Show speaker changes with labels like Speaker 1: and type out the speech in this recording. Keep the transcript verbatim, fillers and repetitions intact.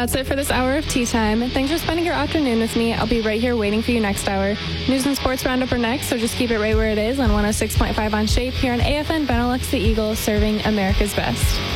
Speaker 1: That's it for this hour of Tea Time. Thanks for spending your afternoon with me. I'll be right here waiting for you next hour. News and sports roundup are next, so just keep it right where it is on one oh six point five on Shape here on A F N Benelux the Eagle, serving America's best.